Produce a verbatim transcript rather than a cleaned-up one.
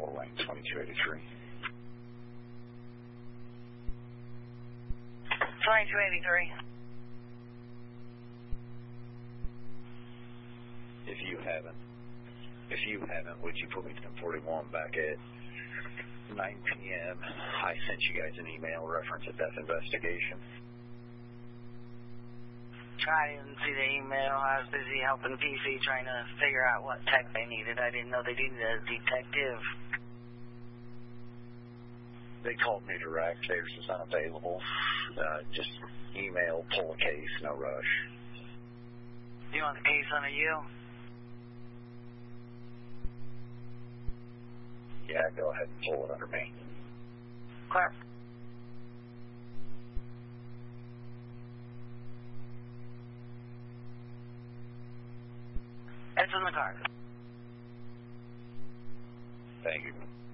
Laurel Lane, twenty-two eighty-three. twenty-two eighty-three. If you haven't, if you haven't, would you put me ten forty-one back at nine p.m. I sent you guys an email reference a death investigation. I didn't see the email. I was busy helping P C trying to figure out what tech they needed. I didn't know they needed a detective. They called me direct. Theirs is unavailable. Uh, just email, pull a case, no rush. You want the case under you? Yeah, go ahead and pull it under me. Clear. It's in the car. Thank you.